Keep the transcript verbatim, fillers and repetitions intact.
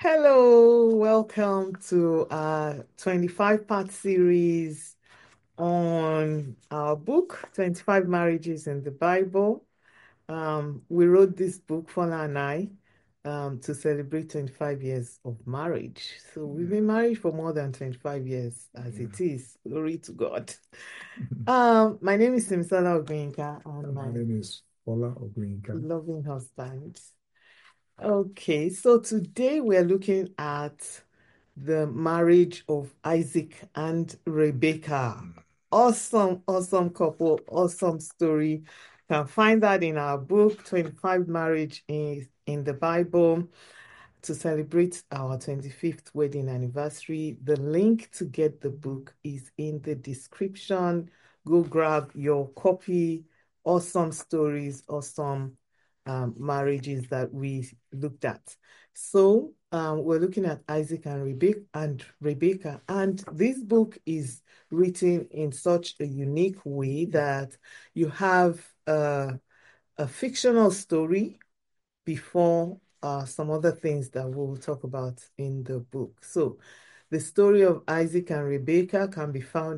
Hello, welcome to our twenty-five part series on our book, twenty-five Marriages in the Bible. Um, we wrote this book, Fola and I, um, to celebrate twenty-five years of marriage. So we've been married for more than twenty-five years as it is. Glory to God. Um, my name is Simisola Ogbenka, and My my name is Fola Ogbenka. loving husband. Okay, so today we're looking at the marriage of Isaac and Rebecca. Awesome, awesome couple, awesome story. You can find that in our book, twenty-five Marriage in, in the Bible, to celebrate our twenty-fifth wedding anniversary. The link to get the book is in the description. Go grab your copy. Awesome stories, awesome um, marriages that we looked at. So um, we're looking at Isaac and Rebecca, and Rebecca, and this book is written in such a unique way that you have uh, a fictional story before uh, some other things that we'll talk about in the book. So the story of Isaac and Rebecca can be found